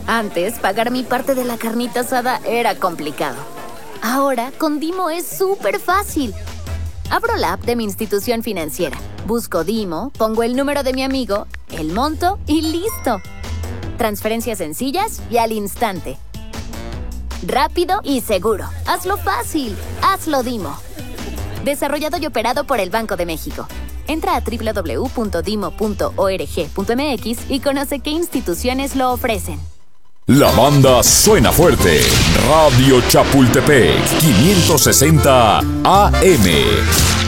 Antes, pagar mi parte de la carnita asada era complicado. Ahora, con Dimo es súper fácil. Abro la app de mi institución financiera, busco Dimo, pongo el número de mi amigo, el monto y ¡listo! Transferencias sencillas y al instante. Rápido y seguro. Hazlo fácil. Hazlo Dimo. Desarrollado y operado por el Banco de México. Entra a www.dimo.org.mx y conoce qué instituciones lo ofrecen. La banda suena fuerte. Radio Chapultepec 560 AM.